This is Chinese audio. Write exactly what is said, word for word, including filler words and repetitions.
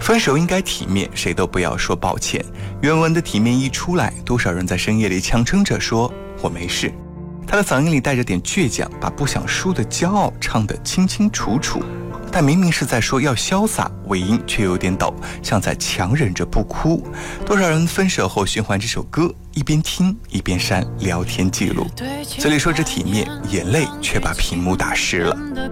分手应该体面，谁都不要说抱歉。原文的体面一出来，多少人在深夜里强撑着说我没事。他的嗓音里带着点倔强，把不想输的骄傲唱得清清楚楚，但明明是在说要潇洒，尾音却有点抖，像在强忍着不哭。多少人分手后循环这首歌，一边听一边删聊天记录，嘴里说着体面，眼泪却把屏幕打湿了。